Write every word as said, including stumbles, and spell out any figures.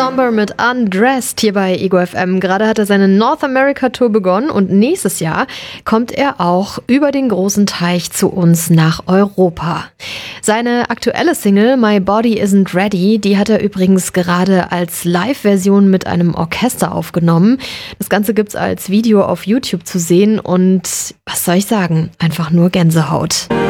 Number mit Undressed hier bei Ego F M. Gerade hat er seine North America Tour begonnen und nächstes Jahr kommt er auch über den großen Teich zu uns nach Europa. Seine aktuelle Single My Body Isn't Ready, die hat er übrigens gerade als Live-Version mit einem Orchester aufgenommen. Das Ganze gibt's als Video auf YouTube zu sehen und was soll ich sagen? Einfach nur Gänsehaut.